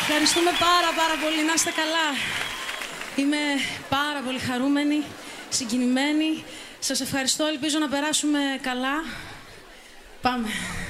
Ευχαριστούμε πάρα πολύ. Να είστε καλά. Είμαι πάρα πολύ χαρούμενη, συγκινημένη. Σας ευχαριστώ. Ελπίζω να περάσουμε καλά. Πάμε.